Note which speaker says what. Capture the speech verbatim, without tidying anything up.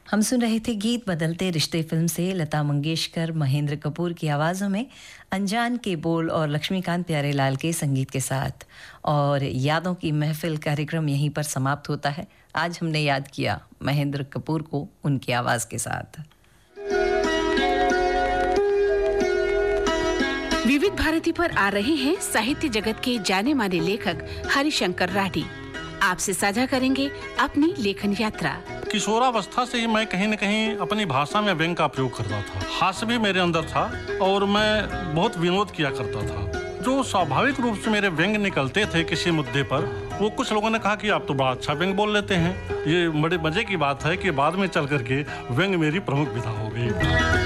Speaker 1: हम सुन रहे थे गीत बदलते रिश्ते फिल्म से लता मंगेशकर, महेंद्र कपूर की आवाज़ों में अनजान के बोल और लक्ष्मीकांत प्यारेलाल के संगीत के साथ। और यादों की महफिल कार्यक्रम यहीं पर समाप्त होता है। आज हमने याद किया महेंद्र कपूर को उनकी आवाज़ के साथ।
Speaker 2: विविध भारती पर आ रहे हैं साहित्य जगत के जाने माने लेखक हरिशंकर राठी। आपसे साझा करेंगे अपनी लेखन यात्रा।
Speaker 3: किशोरावस्था से ही मैं कहीं न कहीं अपनी भाषा में व्यंग का प्रयोग करता था। हास्य भी मेरे अंदर था और मैं बहुत विनोद किया करता था। जो स्वाभाविक रूप से मेरे व्यंग निकलते थे किसी मुद्दे पर, वो कुछ लोगों ने कहा कि आप तो बड़ा अच्छा व्यंग बोल लेते हैं। ये बड़े मजे की बात है कि बाद में चल करके व्यंग मेरी प्रमुख विधा हो गई।